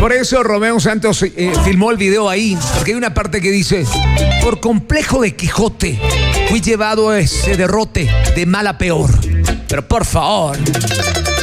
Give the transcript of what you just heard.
Por eso Romeo Santos filmó el video ahí, porque hay una parte que dice: por complejo de Quijote fui llevado a ese derrote de mal a peor. Pero por favor,